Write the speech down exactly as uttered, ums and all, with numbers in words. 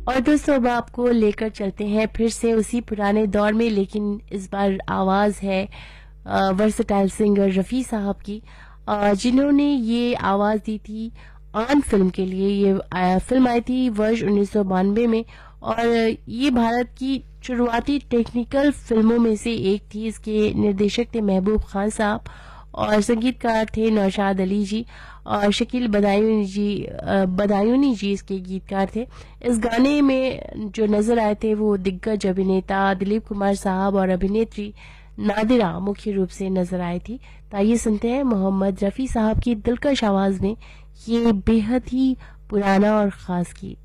और दोस्तों अब आपको लेकर चलते हैं फिर से उसी पुराने दौर में, लेकिन इस बार आवाज़ है वर्सटाइल सिंगर रफ़ी साहब की, अ, जिन्होंने ये आवाज़ दी थी आन फिल्म के लिए। ये आ, फिल्म आई थी वर्ष उन्नीस सौ बानवे में, और ये भारत की शुरुआती टेक्निकल फिल्मों में से एक थी। इसके निर्देशक थे महबूब खान साहब और संगीतकार थे नौशाद अली जी, और शकील बदायूनी जी अ, बदायूनी जी इसके गीतकार थे। इस गाने में जो नजर आए थे वो दिग्गज अभिनेता दिलीप कुमार साहब और अभिनेत्री नादिरा मुख्य रूप से नजर आई थी। तो आइए सुनते हैं मोहम्मद रफी साहब की दिलकश आवाज में ये बेहद ही पुराना और खास गीत।